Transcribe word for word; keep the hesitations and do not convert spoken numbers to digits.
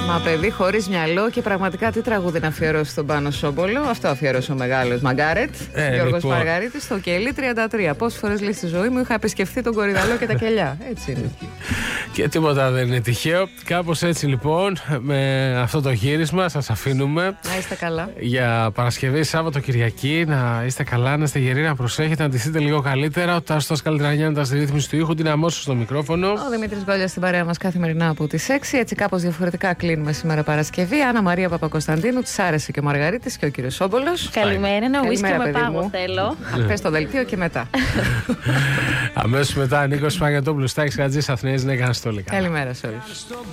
Μα παιδί χωρίς μυαλό, και πραγματικά τι τραγούδι να αφιερώσει στον Πάνο Σόμπολο. Αυτό αφιερώσει ο μεγάλος Μαγκάρετ. Ε, Γιώργος λοιπόν. Μαργαρίτης, στο Κελί τριάντα τρία. Πόσες φορές λέει στη ζωή μου είχα επισκεφθεί τον Κορυδαλό και τα κελιά. Έτσι είναι. Και τίποτα δεν είναι τυχαίο. Κάπως έτσι λοιπόν, με αυτό το γύρισμα σας αφήνουμε. Να είστε καλά. Για Παρασκευή, Σάββατο, Κυριακή. Να είστε καλά, να είστε γεροί, να προσέχετε, να ντυθείτε λίγο καλύτερα. Ο Τάστος Καλλιτρανιάντα στη ρύθμιση του ήχου, την αμόσου στο μικρόφωνο. Ο Δημήτρης Γκόλιας στην παρέα μας καθημερινά από τις έξι. Έτσι κάπως διαφορετικά κλείνουμε σήμερα Παρασκευή. Άννα Μαρία Παπακοσταντίνου, της άρεσε και ο Μαργαρίτης και ο κύριος Σόμπολος. Καλημέρα, ένα ουίσκι με πάγο θέλω. Πες στο δελτίο και μετά. Αμέσως μετά Νίκος Παγιατόπουλος, Στάκης Χατζής, Αθηναίες Νέκανας Στόλικα. Καλημέρα σε όλους.